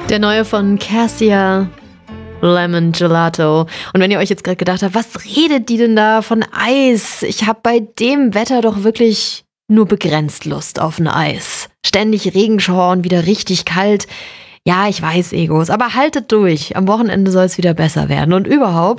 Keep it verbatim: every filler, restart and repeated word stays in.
Der neue von Cassia, Lemon Gelato. Und wenn ihr euch jetzt gerade gedacht habt, was redet die denn da von Eis? Ich habe bei dem Wetter doch wirklich nur begrenzt Lust auf ein Eis. Ständig Regenschauer und wieder richtig kalt. Ja, ich weiß, Egos, aber haltet durch. Am Wochenende soll es wieder besser werden. Und überhaupt,